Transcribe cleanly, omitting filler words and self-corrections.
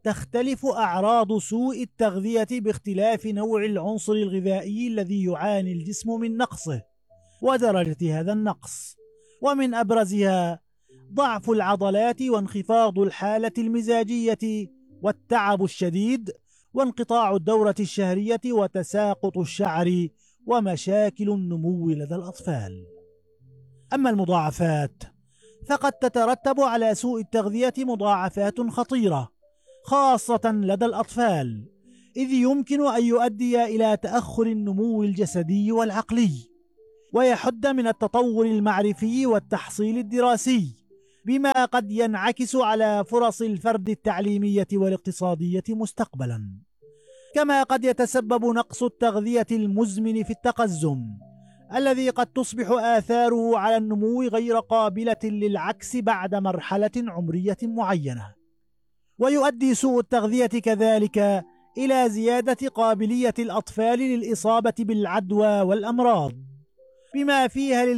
تختلف أعراض سوء التغذية باختلاف نوع العنصر الغذائي الذي يعاني الجسم من نقصه ودرجة هذا النقص، ومن أبرزها ضعف العضلات وانخفاض الحالة المزاجية والتعب الشديد وانقطاع الدورة الشهرية وتساقط الشعر ومشاكل النمو لدى الأطفال. أما المضاعفات فقد تترتب على سوء التغذية مضاعفات خطيرة خاصة لدى الأطفال، إذ يمكن أن يؤدي إلى تأخر النمو الجسدي والعقلي، ويحد من التطور المعرفي والتحصيل الدراسي، بما قد ينعكس على فرص الفرد التعليمية والاقتصادية مستقبلا. كما قد يتسبب نقص التغذية المزمن في التقزم، الذي قد تصبح آثاره على النمو غير قابلة للعكس بعد مرحلة عمرية معينة. ويؤدي سوء التغذية كذلك إلى زيادة قابلية الأطفال للإصابة بالعدوى والأمراض، بما فيها